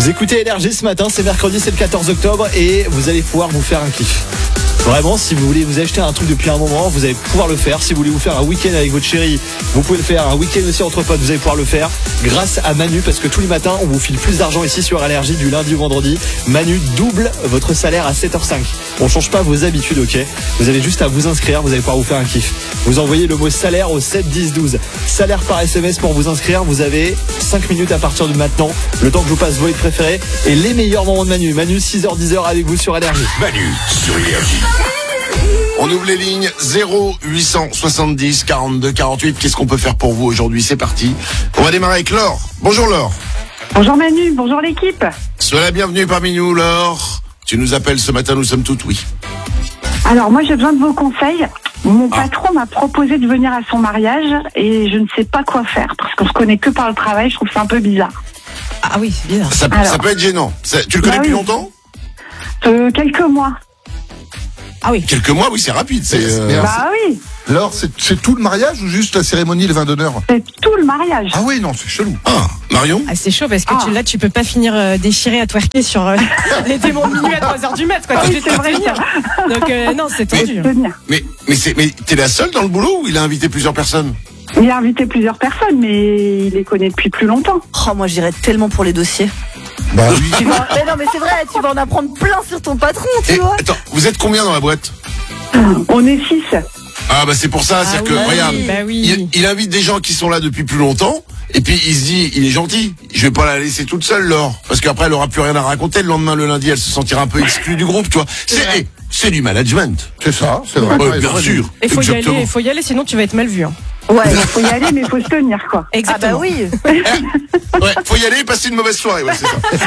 Vous écoutez Énergie ce matin, c'est mercredi, c'est le 14 octobre et vous allez pouvoir vous faire un kiff. Vraiment, si vous voulez vous acheter un truc depuis un moment, vous allez pouvoir le faire. Si vous voulez vous faire un week-end avec votre chérie, vous pouvez le faire. Un week-end aussi entre potes, vous allez pouvoir le faire grâce à Manu, parce que tous les matins, on vous file plus d'argent ici sur Énergie du lundi au vendredi. Manu double votre salaire à 7h05. On change pas vos habitudes, ok? Vous avez juste à vous inscrire, vous allez pouvoir vous faire un kiff. Vous envoyez le mot salaire au 7 10 12. Salaire par SMS pour vous inscrire. Vous avez 5 minutes à partir de maintenant. Le temps que je vous passe vos hits préférés et les meilleurs moments de Manu. Manu, 6h 10h avec vous sur Énergie. Manu sur Énergie. On ouvre les lignes 0870 42 48. Qu'est-ce qu'on peut faire pour vous aujourd'hui? C'est parti. On va démarrer avec Laure. Bonjour Laure. Bonjour Manu, bonjour l'équipe. Sois la bienvenue parmi nous Laure. Tu nous appelles ce matin, nous sommes toutes oui. Alors moi j'ai besoin de vos conseils. Mon patron m'a proposé de venir à son mariage et je ne sais pas quoi faire parce qu'on se connaît que par le travail, je trouve ça un peu bizarre. Ah oui, c'est bizarre. Ça peut être gênant. Tu le connais depuis longtemps? Quelques mois. Ah oui. Quelques mois, oui, c'est rapide. Bah oui. Alors, c'est tout le mariage ou juste la cérémonie, le vin d'honneur? C'est tout le mariage. Ah oui, non, c'est chelou. Ah, Marion? Ah, c'est chaud parce que tu peux pas finir déchiré à twerker sur les démons de minuit à 3h du mat, quoi. Oui, c'est vrai. Donc non, c'est tendu. Mais t'es la seule dans le boulot ou il a invité plusieurs personnes? Il a invité plusieurs personnes, mais il les connaît depuis plus longtemps. Oh, moi j'irais tellement pour les dossiers. Bah oui. Mais non, mais c'est vrai, tu vas en apprendre plein sur ton patron, tu vois. Attends, vous êtes combien dans la boîte? On est 6. Ah bah c'est pour ça, c'est que regarde, bah oui. il invite des gens qui sont là depuis plus longtemps, et puis il se dit, il est gentil, je vais pas la laisser toute seule Laure, parce qu'après elle aura plus rien à raconter, le lendemain, le lundi, elle se sentira un peu exclue du groupe, tu vois. C'est du management. C'est ça, c'est vrai. Ouais, bien sûr. Il faut y aller, sinon tu vas être mal vu. Hein. Ouais, il faut y aller, mais il faut se tenir, quoi. Exactement. Ah bah oui. Ouais, faut y aller et passer une mauvaise soirée, ouais, c'est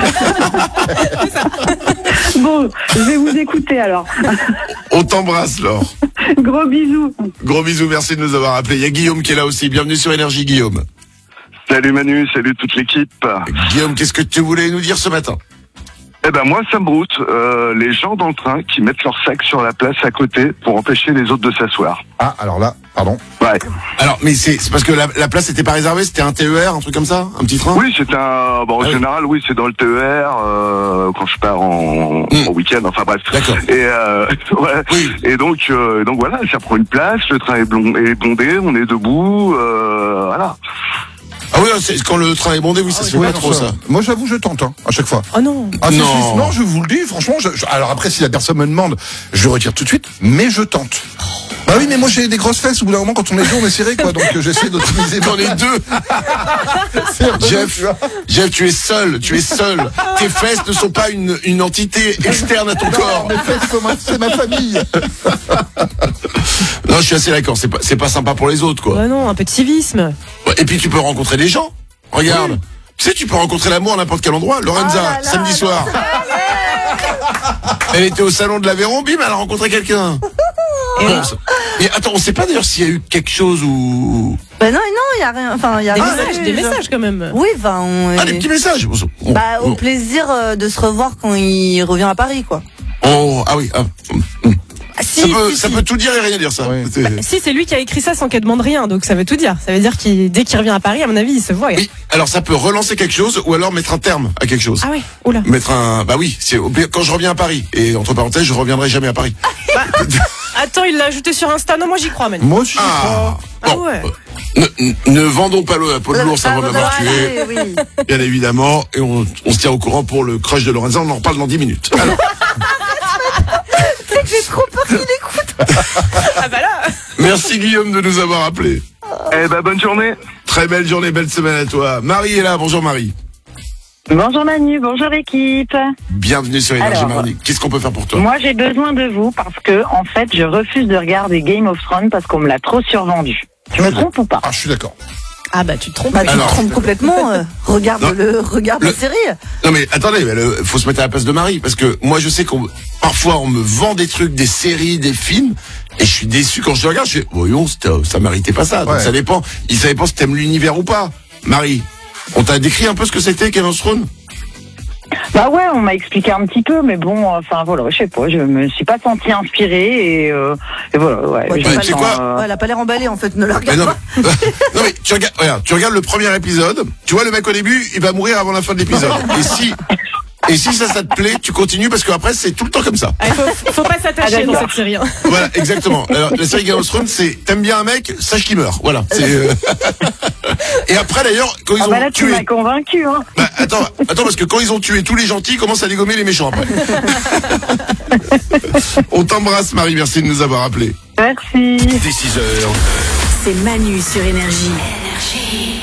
ça. Bon, je vais vous écouter alors. On t'embrasse Laure. Gros bisous. Gros bisous, merci de nous avoir appelés. Il y a Guillaume qui est là aussi, bienvenue sur Énergie Guillaume. Salut Manu, salut toute l'équipe. Guillaume, qu'est-ce que tu voulais nous dire ce matin? Eh ben moi ça me broute, les gens dans le train qui mettent leur sac sur la place à côté pour empêcher les autres de s'asseoir. Ah, alors là, pardon. Ouais. Alors, mais c'est parce que la place n'était pas réservée, c'était un TER, un truc comme ça, un petit train? Oui, c'est en général, oui, c'est dans le TER quand je pars en week-end. Enfin bref. D'accord. Et ouais. Oui. Et donc voilà, ça prend une place, le train est bondé, on est debout, voilà. Ah oui, c'est quand le train est bondé, oui, ça se fait pas trop ça. Moi, j'avoue, je tente, à chaque fois. Oh non. Ah, Non. non, je vous le dis, franchement. Alors après, si la personne me demande, je le retire tout de suite, mais je tente. Bah oui, mais moi j'ai des grosses fesses. Au bout d'un moment, quand on est deux, on est serré, quoi. Donc j'essaie d'optimiser. T'en es deux. Jeff, tu es seul. Tes fesses ne sont pas une entité externe à ton corps. Mes fesses, c'est ma famille. Non, je suis assez d'accord. C'est pas sympa pour les autres, quoi. Bah non, un peu de civisme. Et puis tu peux rencontrer des gens. Regarde. Tu sais, tu peux rencontrer l'amour à n'importe quel endroit. Lorenza, samedi soir. Elle était au salon de l'Aveyron, bim, elle a rencontré quelqu'un. Et attends, on sait pas d'ailleurs s'il y a eu quelque chose ou... Bah non, il y a rien. Enfin, il y a Des messages quand même. Oui, enfin. des petits messages. Au plaisir de se revoir quand il revient à Paris, quoi. Oh, ah oui. Ça peut tout dire et rien dire, ça. Ouais. Si, c'est lui qui a écrit ça sans qu'elle demande rien, donc ça veut tout dire. Ça veut dire qu'il dès qu'il revient à Paris, à mon avis, il se voit. Oui, alors ça peut relancer quelque chose ou alors mettre un terme à quelque chose. Ah ouais, oula. Bah oui, c'est quand je reviens à Paris. Et entre parenthèses, je reviendrai jamais à Paris. Attends, il l'a ajouté sur Insta. Non, moi j'y crois, Manu. Moi aussi, j'y crois. Ah ouais. Ne vendons pas la peau de l'ours avant de l'avoir tué. Oui. Bien évidemment. Et on se tient au courant pour le crush de Lorenza. On en reparle dans 10 minutes. Alors. C'est que j'ai trop peur qu'il écoute. Ah bah là. Merci Guillaume de nous avoir appelés. Eh ben bonne journée. Très belle journée, belle semaine à toi. Marie est là. Bonjour Marie. Bonjour Manu, bonjour équipe. Bienvenue sur Énergie Alors, Marie. Qu'est-ce qu'on peut faire pour toi? Moi j'ai besoin de vous parce que en fait je refuse de regarder Game of Thrones parce qu'on me l'a trop survendu. Je me trompe ou pas? Ah, je suis d'accord. Ah bah tu te trompes. Bah, tu Alors. te trompes complètement. Regarde la série. Non mais attendez, faut se mettre à la place de Marie parce que moi je sais parfois on me vend des trucs, des séries, des films et je suis déçu quand je les regarde. Je fais voyons, ça méritait pas ça. Donc Ouais. ça dépend. Ça dépend si t'aimes l'univers ou pas. Marie, on t'a décrit un peu ce que c'était Game of Thrones? Bah ouais, on m'a expliqué un petit peu, mais bon, enfin voilà, je sais pas, je me suis pas sentie inspirée et voilà, ouais. Ouais, tu sais quoi elle a pas l'air emballée en fait, ne la regarde non, pas. non mais tu regardes le premier épisode, tu vois le mec au début, il va mourir avant la fin de l'épisode. Et Et si ça te plaît, tu continues parce qu'après c'est tout le temps comme ça. Ah, faut pas s'attacher dans d'accord. cette série. Hein. Voilà, exactement. Alors, la série Game of Thrones, c'est t'aimes bien un mec, sache qu'il meurt. Voilà. Et après d'ailleurs, quand ils ont Là, tu tué. m'as convaincu. Hein. Bah, attends, parce que quand ils ont tué tous les gentils, ils commencent à dégommer les méchants après. On t'embrasse, Marie, merci de nous avoir appelés. Merci. Dès 6h. C'est Manu sur Énergie.